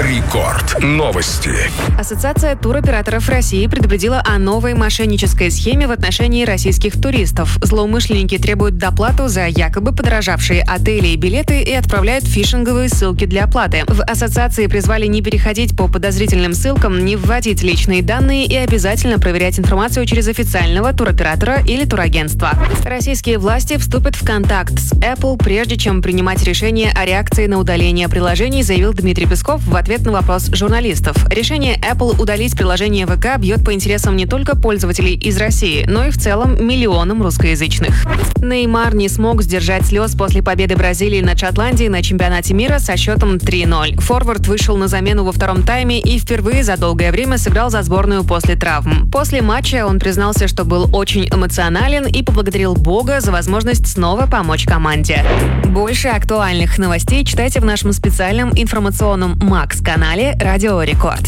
Рекорд. Новости. Ассоциация туроператоров России предупредила о новой мошеннической схеме в отношении российских туристов. Злоумышленники требуют доплату за якобы подорожавшие отели и билеты и отправляют фишинговые ссылки для оплаты. В ассоциации призвали не переходить по подозрительным ссылкам, не вводить личные данные и обязательно проверять информацию через официального туроператора или турагентства. Российские власти вступят в контакт с Apple, прежде чем принимать решение о реакции на удаление приложений, заявил Дмитрий Песков в ответ на вопрос журналистов. Решение Apple удалить приложение ВК бьет по интересам не только пользователей из России, но и в целом миллионам русскоязычных. Неймар не смог сдержать слез после победы Бразилии над Шотландией на чемпионате мира со счетом 3-0. Форвард вышел на замену во втором тайме и впервые за долгое время сыграл за сборную после травм. После матча он признался, что был очень эмоционален и поблагодарил Бога за возможность снова помочь команде. Больше актуальных новостей читайте в нашем специальном информационном Макс-канале «Радио Рекорд».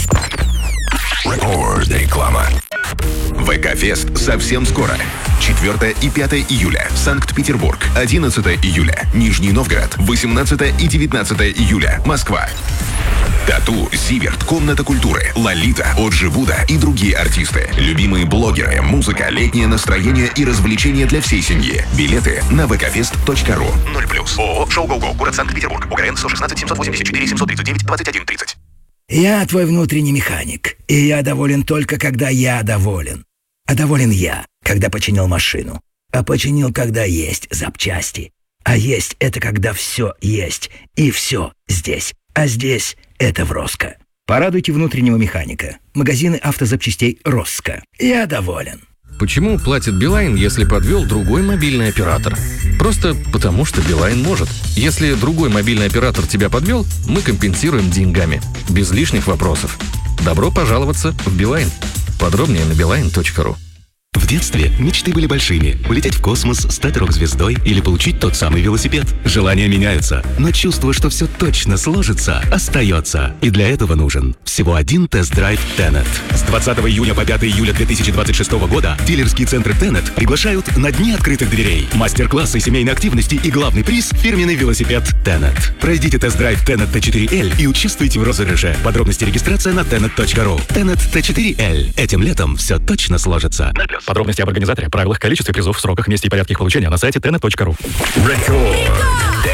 Реклама. ВК-фест совсем скоро. 4 и 5 июля. Санкт-Петербург. 11 июля. Нижний Новгород. 18 и 19 июля. Москва. Тату, Зиверт, Комната культуры, Лолита, Оджи Вуда и другие артисты. Любимые блогеры, музыка, летнее настроение и развлечения для всей семьи. Билеты на vkfest.ru. 0+. ООО «Шоу Гоу-Гоу», город Санкт-Петербург. УГРН 116 784 739 2130. Я твой внутренний механик, и я доволен только, когда я доволен. А доволен я, когда починил машину. А починил, когда есть запчасти. А есть — это когда все есть, и все здесь. А здесь — это в Роско. Порадуйте внутреннего механика. Магазины автозапчастей Роско. Я доволен. Почему платит Билайн, если подвел другой мобильный оператор? Просто потому, что Билайн может. Если другой мобильный оператор тебя подвел, мы компенсируем деньгами. Без лишних вопросов. Добро пожаловаться в Билайн. Подробнее на beeline.ru. В детстве мечты были большими. Улететь в космос, стать рок-звездой или получить тот самый велосипед. Желания меняются, но чувство, что все точно сложится, остается. И для этого нужен всего один тест-драйв Tenet. С 20 июня по 5 июля 2026 года дилерские центры Tenet приглашают на дни открытых дверей. Мастер-классы семейной активности и главный приз – фирменный велосипед Tenet. Пройдите тест-драйв Tenet T4L и участвуйте в розыгрыше. Подробности регистрация на tenet.ru. Tenet T4L. Этим летом все точно сложится. Подробности об организаторе, правилах, количестве призов, сроках, месте и порядке их получения на сайте tenet.ru. Рекорд.